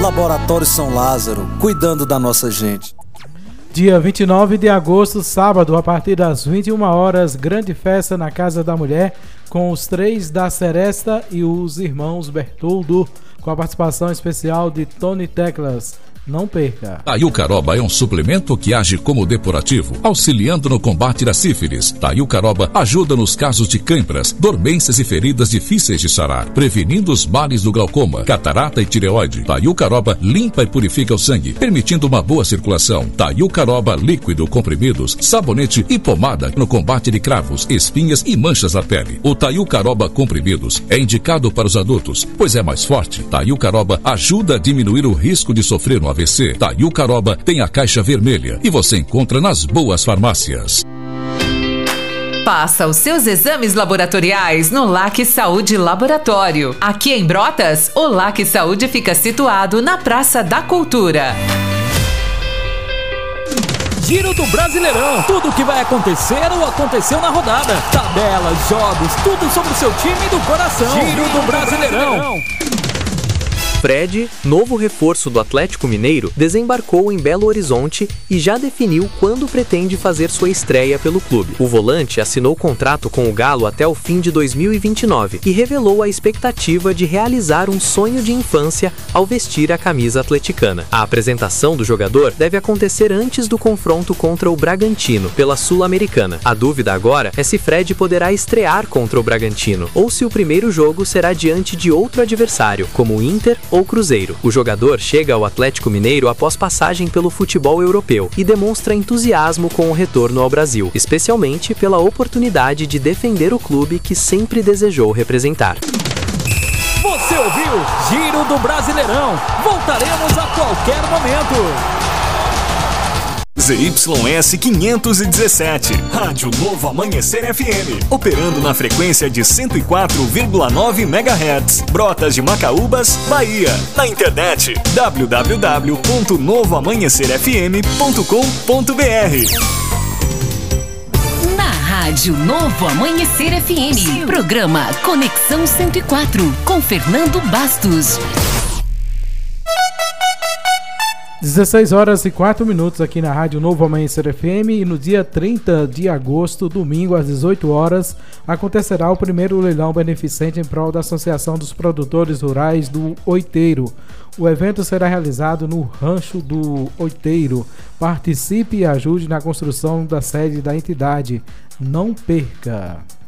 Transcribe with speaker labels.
Speaker 1: Laboratório São Lázaro, cuidando da nossa gente.
Speaker 2: Dia 29 de agosto, sábado, a partir das 21 horas, grande festa na Casa da Mulher, com os 3 da Seresta e os irmãos Bertoldo, com a participação especial de Tony Teclas. Não perca.
Speaker 3: Taiucaroba é um suplemento que age como depurativo, auxiliando no combate da sífilis. Taiucaroba ajuda nos casos de cãibras, dormências e feridas difíceis de sarar, prevenindo os males do glaucoma, catarata e tireoide. Taiucaroba limpa e purifica o sangue, permitindo uma boa circulação. Taiucaroba líquido, comprimidos, sabonete e pomada no combate de cravos, espinhas e manchas na pele. O Taiucaroba comprimidos é indicado para os adultos, pois é mais forte. Taiucaroba ajuda a diminuir o risco de sofrer um AVC. Taiucaroba tem a caixa vermelha e você encontra nas boas farmácias.
Speaker 4: Faça os seus exames laboratoriais no LAC Saúde Laboratório. Aqui em Brotas, o LAC Saúde fica situado na Praça da Cultura.
Speaker 5: Giro do Brasileirão. Tudo o que vai acontecer ou aconteceu na rodada. Tabelas, jogos, tudo sobre o seu time do coração. Giro do Brasileirão.
Speaker 6: Fred, novo reforço do Atlético Mineiro, desembarcou em Belo Horizonte e já definiu quando pretende fazer sua estreia pelo clube. O volante assinou contrato com o Galo até o fim de 2029 e revelou a expectativa de realizar um sonho de infância ao vestir a camisa atleticana. A apresentação do jogador deve acontecer antes do confronto contra o Bragantino, pela Sul-Americana. A dúvida agora é se Fred poderá estrear contra o Bragantino ou se o primeiro jogo será diante de outro adversário, como o Inter ou Cruzeiro. O jogador chega ao Atlético Mineiro após passagem pelo futebol europeu e demonstra entusiasmo com o retorno ao Brasil, especialmente pela oportunidade de defender o clube que sempre desejou representar.
Speaker 5: Você ouviu Giro do Brasileirão. Voltaremos a qualquer momento.
Speaker 7: ZYS 517, Rádio Novo Amanhecer FM, operando na frequência de 104,9 MHz, Brotas de Macaúbas, Bahia. Na internet, www.novoamanhecerfm.com.br.
Speaker 8: Na Rádio Novo Amanhecer FM, programa Conexão 104, com Fernando Bastos.
Speaker 2: 16 horas e 4 minutos aqui na Rádio Novo Amanhecer FM, e no dia 30 de agosto, domingo, às 18 horas, acontecerá o primeiro leilão beneficente em prol da Associação dos Produtores Rurais do Oiteiro. O evento será realizado no Rancho do Oiteiro. Participe e ajude na construção da sede da entidade. Não perca!